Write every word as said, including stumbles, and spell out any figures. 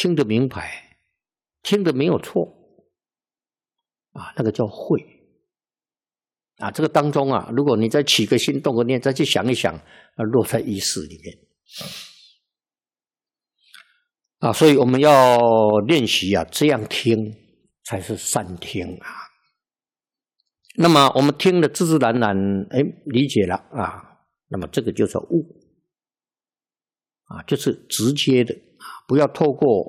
听得明白，听得没有错啊，那个叫会啊。这个当中啊，如果你再起个心动个念，再去想一想，啊，落在意识里面啊。所以我们要练习啊，这样听才是善听啊。那么我们听了自自然然，哎，理解了啊，那么这个就是悟啊，就是直接的啊，不要透过